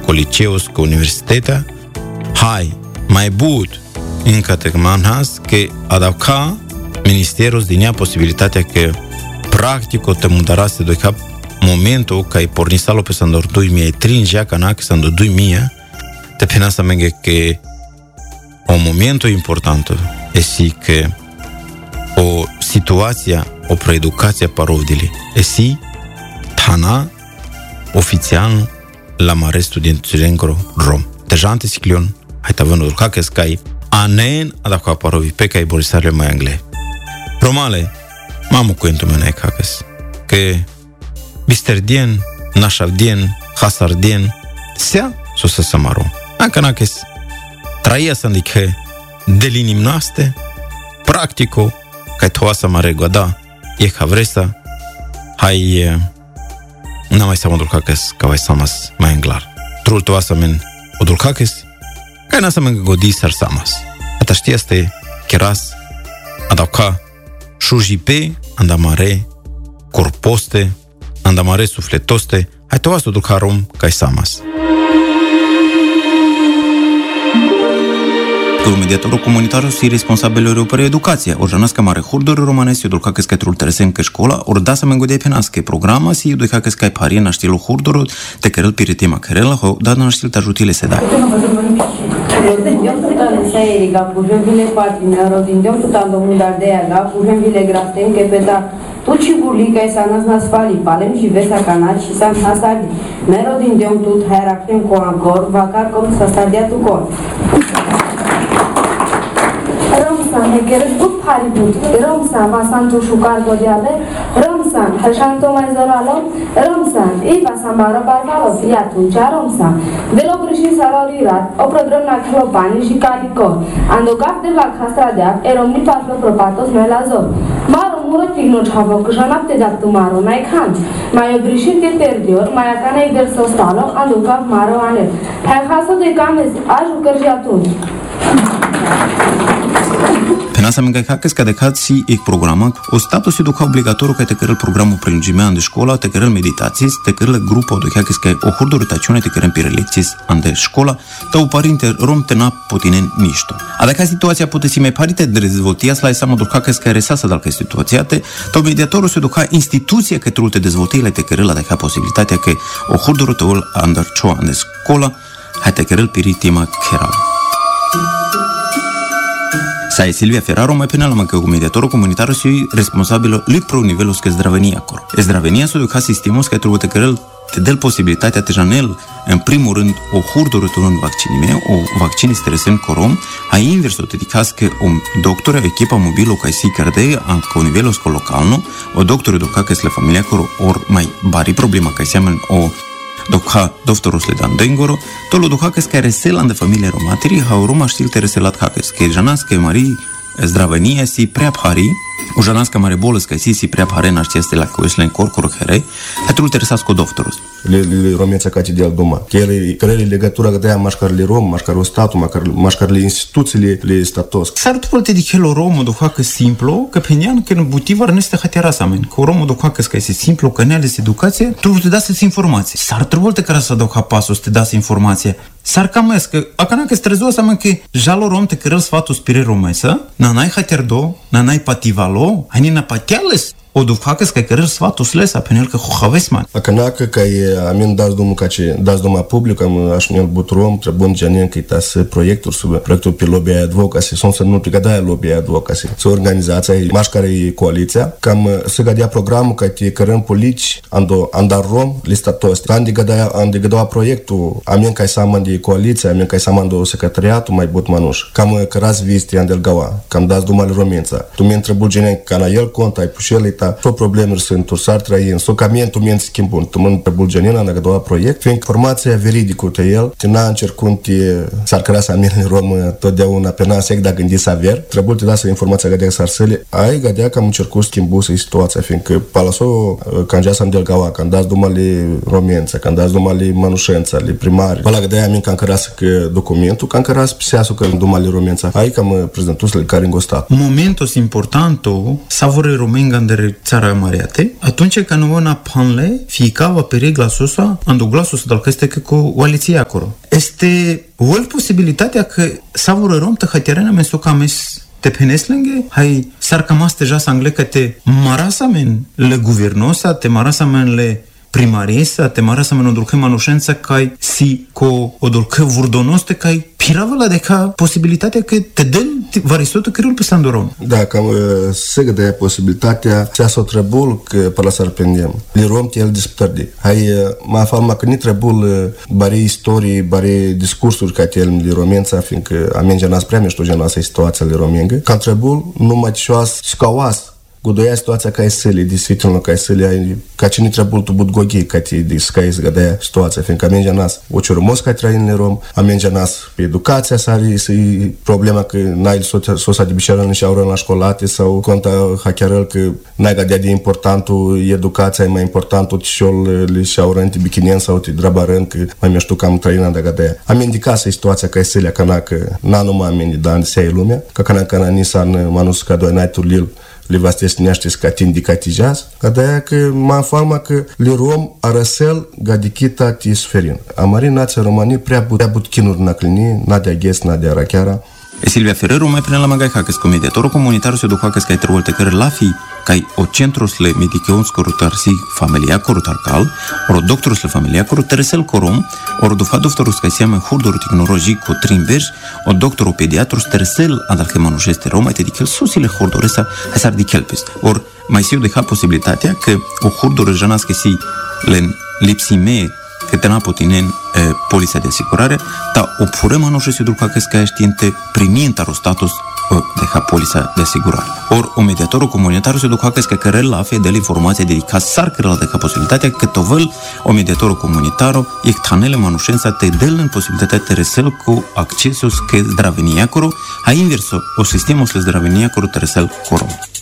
com o liceu, com a universitatea, hai, mai bud încă te manhas că adauca ministerul din ea posibilitatea că practico te mudarase de cap momentul că ai pornit salo pe Sandor 2000, ai trinjea cana că Sandor 2000, te pena să merge că un momentul important este că o situație, o preeducație parovdili, este tana oficial la mare studențilengro rom. Deja antes ciclion, hai tavânul ca că scai anen adacua parovi pe ca borisarele mai angle. Romale, mamu cuentul mene cacas, că bisterdien, nașardien, hasardien, sea susă samaro. Anca naches, traia să indică delinim noaste, practico, ca toasa mare goda, e ca vresta, hai, n-am mai seama dulcacas, ca vai samas mai anglar. Trul toasa men o dulcacas, ca n-a să mă godi sar samas. Ata știa este keras, adauca, șujipe, andamare, corposte, andamare sufletoste, hai toasa dulca rom, ca samas. Mediatorul comunitar si responsabilă per educație. Orjanaska mare hurdori romanesi dulka că skaitrul teresen că școla, or da să mengode penaske programa si dulka că skai pari na știlu hurdoro te kerel piritema kerela ho da na știl tajutile se da. Erica, pujem-vile patina, rodindeam tot domnul Dardeaga, pujem-vile grasten că pe da tot și burlica e să nas fali, palem și vesa canat și să nasali. Ne rodindeam tot hairactem cu ancor, vacar cum să stadia tu cor. Ramsan, hegeres gut pari but. Ramsan, vasantu șucar godeale. Ramsan, hașanto mai zoralo. Ramsan, iva sambara barvalo. I atunci Ramsan. De lo prășin salarirat, o prodrăm la clopani și calico. Andogat de la castradea, eromni patlo propatos mai la zon. Maro mură tignoci havo, că janap te dat tu maro, mai can. Mai obrișin te perdior, mai acana i del sostalo, andogat maro ane. Hai haso de camez, ajucăr și atunci. Penasa menga hackes ca decat si e programa o status educa obligatoriu ca te kerel programul prelungimea de școla, te kerel meditații, te kerel grupul de hackes ca o hurdoritațiune te kerel pirelecții ande școla, ta o parinte rom te na potinen ništo. A dacă situația poate si mai parite de dezvoltia la sama do hackes ca resasa dal ca situația te, ta mediatorul se educa instituția că trulte dezvoltile te kerel de ca posibilitatea că o hurdorotul andar cho ande școla, hai te kerel piritima keral. Sai Silvia Ferraro mai penala că mediatorul comunitar și responsabilă lui pro nivelul că zdravenia acolo. Zdravenia să duca sistemul că trebuie te cărel te dă posibilitatea te janel în primul rând o hurdorătură în vaccinime, o vaccin stresen corom, a invers o te dicas că o doctoră echipa mobilă ca si cardei a cu nivelul localno, o doctoră duca că la familia coro or mai bari problema că seamăn o doka doftorul sledan dengoro, tolo doka că care selan de familie romateri, ha roma știl te reselat hakes, că janas că mari zdravenia si prea pari, o janas că mare bolă că si prea pare na știeste la coeslen corcoro here, atul te resas cu doftorul. Le romeța ca de doma. Care legătura de aia mașcarle rom, mașcarul statul, mașcarle instituțiile le statos. S-ar te dice lo romo doka că simplu, că penian că motivar nu este hatera samen. Că romo doka că este simplu, că ne ales educație, trebuie te dați informații. S-ar trebuie te care să doka pasul să te dați informație. S-ar cam că acana că strezo samen că jalo rom te cărel sfatul spire romesa, na nai haterdo, na nai pativalo, ani na patiales. O dufacăs că cărăr sfatul slesa pe el că hohavesman. Acanacă că e amin dați domnul ca ce dați domnul public am așnel butrom trebun janen că tas proiectul sub proiectul pe lobby advocacy sunt să nu pregada lobby advocacy. Să organizația maș care e coaliția cam să gadea programul că te cărăm polici andar rom listatos. Andi gada proiectul amin că saman de coaliția amin că saman do secretariatul mai but manuș. Cam căraz viziti andel gawa. Cam dați domnul romența. Tu mi întrebu janen ca na el cont ai pușelita so probleme sunt tursar trăin, so camientul mien schimbun, tu mân pe bulgenina na gădoa proiect, fiind informația veridică te el, te n-a încercând s-ar căra să amin în Romă totdeauna pe n-a sec da gândi să aver, trebuie te da să informația gădea să arsăle, ai gădea că am încercat schimbu să situația, fiindcă palaso cangea să îndel gaua, când dați dumale romența, când dați dumale manușența, le primari, pala gădea amin că încărasă că documentul, că încărasă pseasul că dumale romența, ai cam prezentusele care îngostat. Momentul importantul, savore romenga de țara Mariate, atunci când una panle, fiecava pe regla sosa, ando glasul să este că cu oaliția acolo. Este o posibilitatea că savură rom te haterena mensoca mes te peneslenge, hai sarcamas teja sangle că te marasamen le guvernosa, te marasamen le primariesa, te marasamen odolcă manușența cai si co odolcă vurdonoste cai piravala de ca posibilitatea că te dă varisotul creul pe Sandorom. Da, cam se gădea posibilitatea să o trebul că pe la sarpendem. Le rom te el dispărde. Hai ma falma că ni trebul bare istorii, bare discursuri ca te el le romența, fiindcă amengea nas prea mișto genoasa situația le romengă. Ca trebul numai cioas scawas Godoia situația ca esele, действительно, ca esele, ca ce ni trebuie tu bud gogi, ca te discai zgădea situația, fiindcă amengea nas o ciorumos ca trăinile rom, amengea nas pe educația sari, să problema că n-ai sosa de bișerăn și aură la școlate sau conta hacherăl că n-ai gadea de importantul educația, e mai importantul tișol li și aură de bichinien sau te drabarăn, că mai mi-aș tu cam trăina de gadea. Am indicat să situația ca esele, că n-a numai amendi, dar se ai lumea, că cana nisan manus ca doi n-ai turlil le va stesnește ca tindicatijaz, ca de-aia că mă forma că le rom arăsel gadikita ti sferin. Amari nația romanii prea butchinuri na clini, n-adea ghes, n-adea rachiara. Silvia Ferreru mai până la magaj hackes cu mediatorul comunitar se duc hackes kai trevolte care la fi kai o centrosle medicaons corutarsi familia corutarcal, oro doctorosle familia coruteresel corum, oro dufa doctorus kai siame hurdoru technologii cu trimberj, o doctoru pediatrus teresel adalche manușeste roma te dikel susile hurdoresa hasar dikelpes. Or mai siu de ha posibilitatea că o hurdoru janas că si len lipsime că te n-a potinen polisa de asigurare, dar o pură manușe se duc că ska știinte primind status de ha polisa de asigurare. Or o mediatorul comunitar se duc că cărel la fe de informație dedicat sarcără de ca posibilitatea că tovel o mediatorul comunitar ectanele manușența te del în posibilitatea teresel cu accesul că zdraveniacoro, a inverso o sistemul zdraveniacoro teresel corom.